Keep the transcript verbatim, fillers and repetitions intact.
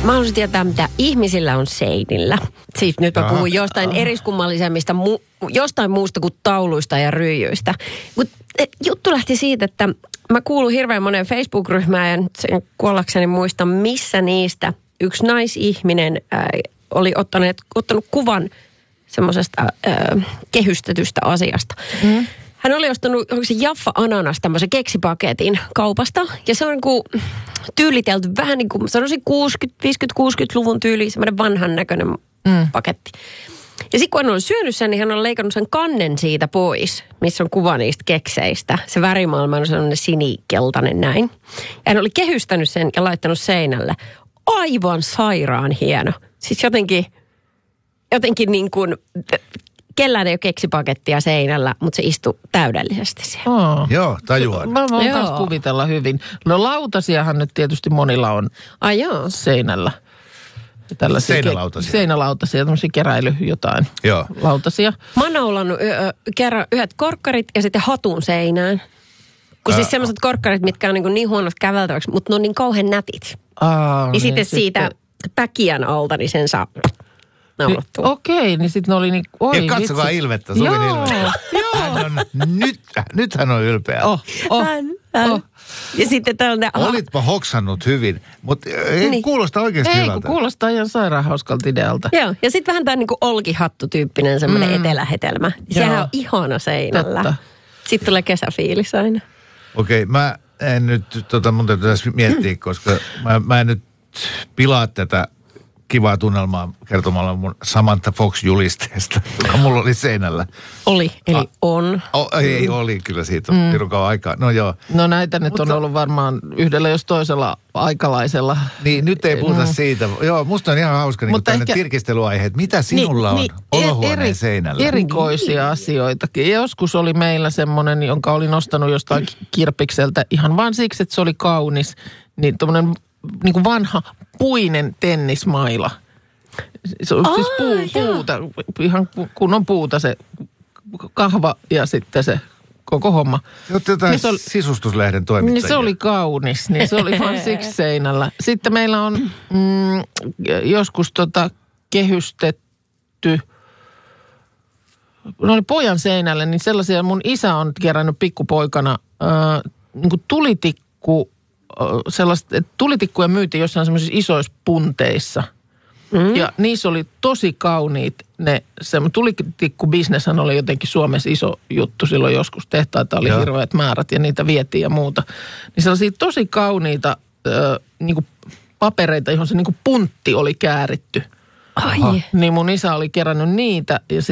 Mä haluaisin tietää, mitä ihmisillä on seinillä. Siis nyt mä puhun jostain eriskummallisemmista, mu, jostain muusta kuin tauluista ja ryijyistä. Mut juttu lähti siitä, että mä kuulun hirveän monen Facebook-ryhmään ja nyt sen kuollakseni muista, missä niistä yksi naisihminen ää, oli ottanut, ottanut kuvan semmoisesta ää, kehystetystä asiasta. Mm. Hän oli ostanut, onko se Jaffa Ananas, tämmöisen keksipaketin kaupasta. Ja se on niin kuin tyylitelty vähän niin kuin, sanoisin kuusikymmentä, viisikymmentä, kuusikymmentäluvun tyyli, semmoinen vanhan näköinen mm. paketti. Ja sitten kun hän on syönyt sen, niin hän on leikannut sen kannen siitä pois, missä on kuva niistä kekseistä. Se värimaailma on sellainen sinikeltainen näin. Ja hän oli kehystänyt sen ja laittanut seinälle. Aivan sairaan hieno. Siis jotenkin, jotenkin niin kuin... Kellään ei ole keksipakettia seinällä, mutta se istuu täydellisesti siellä. Oh. Joo, tajuan. Mä voin myös kuvitella hyvin. No lautasiahan nyt tietysti monilla on Ai joo. seinällä. Tällaisia Seinälautasia. Ke- seinälautasia, tämmöisiä keräily jotain Joo. lautasia. Mä oon naulannut ö, kerran yhdet korkkarit ja sitten hatun seinään. Kun Ää, siis semmoiset korkkarit, mitkä on niin, niin huonot käveltäväksi, mutta ne on niin kauhean nätit. Aa, ja niin sitten sitten siitä päkiän alta, niin sen saa naulattua. Niin, okei, niin sitten ne oli niin... Oi, ja katsokaa vitsi. Ilmettä, Suvin Joo, Ilmettä. joo. Hän on, nyt, nyt hän on ylpeä. Oh, oh, Hän, hän. oh. Ja sitten tällainen... Olitpa hoksannut hyvin, mutta ei Niin. kuulosta oikeasti Ei, hyvältä. kun kuulostaa ihan sairaan hauskalta idealta. Joo, ja sitten vähän tämä niinku olkihattu-tyyppinen semmoinen mm. etelähetelmä. Sehän Joo. on ihana seinällä. Totta. Sitten tulee kesäfiilis aina. Okei, okay, mä en nyt, tota, mun täytyy tässä miettiä, koska mä, mä en nyt pilaa tätä kivaa tunnelmaa kertomalla mun Samantha Fox-julisteesta, joka mulla oli seinällä. Oli, eli A, on. O, ei, oli kyllä siitä, mm. pirun kauan aikaa. No joo. No näitä nyt Mutta, on ollut varmaan yhdellä jos toisella aikalaisella. Niin, nyt ei puhuta mm. siitä. Joo, musta on ihan hauska niin tänne ehkä... tirkistelyaiheet. Mitä sinulla niin, on niin, olohuoneen eri, seinällä? Erikoisia niin. asioitakin. Joskus oli meillä semmoinen, jonka olin ostanut jostain kirppikseltä ihan vaan siksi, että se oli kaunis. Niin tommonen niin kuin vanha puinen tennismaila. Se on siis puu, puuta, ihan kunnon puuta se kahva ja sitten se koko homma. Se on jotain niin se oli, sisustuslehden toimittajia. Niin se oli kaunis, niin se oli vaan siksi seinällä. Sitten meillä on mm, joskus tota kehystetty, no oli pojan seinälle, niin sellaisia mun isä on kerännyt pikkupoikana äh, niin kuin tulitikku, sellaista, että tulitikkuja myytiin jossain semmoisissa isoissa punteissa. Mm. Ja niissä oli tosi kauniit ne, se tulitikkubisneshän oli jotenkin Suomessa iso juttu silloin joskus. Tehtaita oli Joo. hirveät määrät ja niitä vietiin ja muuta. Niin sellaisia tosi kauniita äh, niinku papereita, johon se niinku puntti oli kääritty. Ai. Niin mun isä oli kerännyt niitä ja